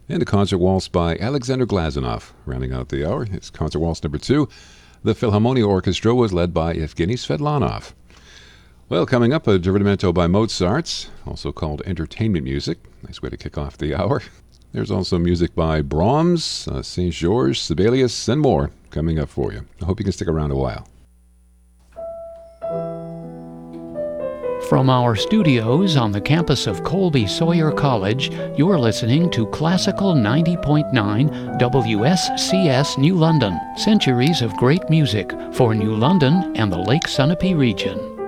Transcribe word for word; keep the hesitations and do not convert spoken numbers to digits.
And a concert waltz by Alexander Glazunov. Rounding out the hour, it's concert waltz number two. The Philharmonia Orchestra was led by Evgeny Svetlanov. Well, coming up, a divertimento by Mozart, also called entertainment music. Nice way to kick off the hour. There's also music by Brahms, uh, Saint Georges, Sibelius, and more coming up for you. I hope you can stick around a while. From our studios on the campus of Colby Sawyer College, you're listening to Classical ninety point nine W S C S New London. Centuries of great music for New London and the Lake Sunapee region.